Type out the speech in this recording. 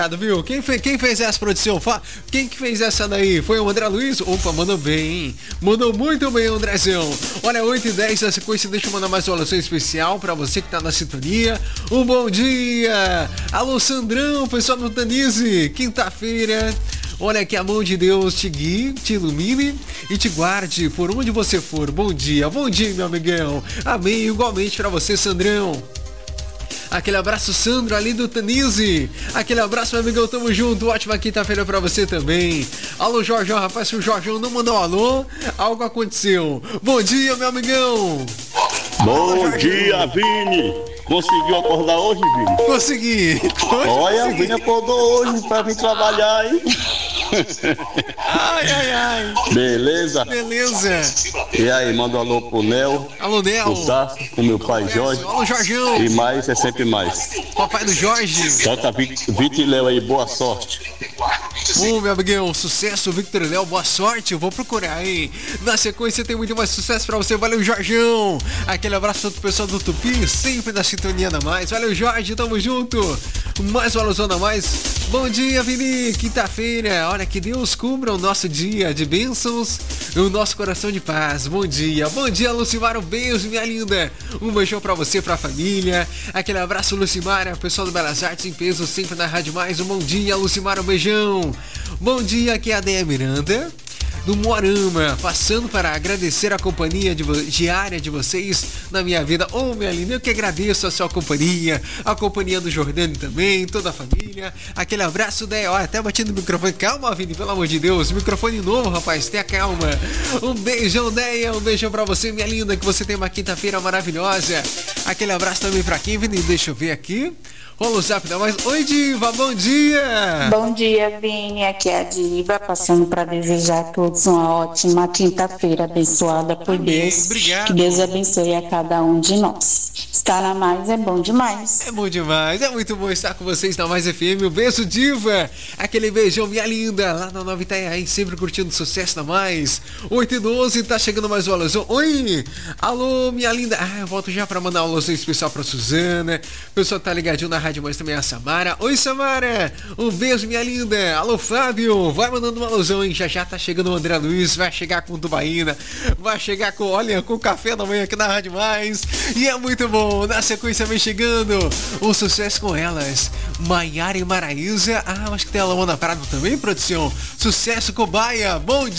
Viu? Quem fez essa produção? Quem que fez essa daí? Foi o André Luiz? Opa, mandou bem, hein? Mandou muito bem, Andrezão. Olha, 8h10 na sequência, deixa eu mandar mais uma oração especial pra você que tá na sintonia. Um bom dia! Alô, Sandrão, pessoal do Tanise, quinta-feira. Olha, que a mão de Deus te guie, te ilumine e te guarde por onde você for. Bom dia, meu amigão. Amém, igualmente pra você, Sandrão. Aquele abraço, Sandro, ali do Tanise. Aquele abraço, meu amigão, tamo junto. Ótima quinta-feira pra você também. Alô, Jorjão, rapaz, se o Jorjão não mandou um alô, algo aconteceu. Bom dia, meu amigão. Bom dia, Vini. Conseguiu acordar hoje, Vini? Consegui. Olha, o Vini acordou hoje pra vir trabalhar, hein? Ai. Beleza? E aí, manda um alô pro Nel. Alô, Nel. Pro Safo, pro meu pai Jorge. Alô, Jorjão. E mais é sempre mais. Papai do Jorge. Toca Vitor e Léo aí, boa sorte. Meu amigão, sucesso, Victor e Léo, boa sorte. Eu vou procurar, hein? Na sequência tem muito mais sucesso pra você. Valeu, Jorjão. Aquele abraço pro pessoal do Tupi, sempre na sintonia da mais. Valeu, Jorge, tamo junto. Mais uma alusão a mais. Bom dia, Vini. Quinta-feira. Olha, que Deus cubra o nosso dia de bênçãos e o nosso coração de paz. Bom dia, Lucimara. Um beijo, minha linda. Um beijão pra você, pra família. Aquele abraço, Lucimara. Pessoal do Belas Artes em peso, sempre na Rádio Mais. Um bom dia, Lucimara. Um beijão. Bom dia, aqui é a Deia Miranda, do Moarama, passando para agradecer a companhia diária de vocês na minha vida. Minha linda, eu que agradeço a sua companhia, a companhia do Jordani também, toda a família. Aquele abraço, Deia. Olha, até batindo o microfone. Calma, Vini, pelo amor de Deus. Microfone novo, rapaz, tenha calma. Um beijão, Deia. Um beijão pra você, minha linda, que você tenha uma quinta-feira maravilhosa. Aquele abraço também pra quem, Vini? Deixa eu ver aqui. Rola o zap da mais. Oi, Diva, bom dia! Bom dia, Vini. Aqui é a Diva, passando para desejar a todos uma ótima quinta-feira abençoada por Deus. Obrigado. Que Deus abençoe a cada um de nós. Estar na Mais é bom demais. É bom demais, é muito bom estar com vocês na Mais FM. Um beijo, Diva! Aquele beijão, minha linda, lá na Nova Itaiaí, sempre curtindo sucesso na Mais. 8h12, tá chegando mais uma alusão. Oi! Alô, minha linda! Eu volto já pra mandar uma alusão especial pra Suzana. O pessoal tá ligadinho na rádio, mas também a Samara. Oi, Samara! Um beijo, minha linda! Alô, Fábio! Vai mandando uma alusão, hein? Já tá chegando o André Luiz, vai chegar com tubaína, vai chegar com, olha, com café da manhã aqui na Rádio Mais. E é muito bom! Na sequência vem chegando um sucesso com elas, Maiara e Maraísa. Acho que tem a Lamona Prado também, produção. Sucesso, Cobaia! Bom dia!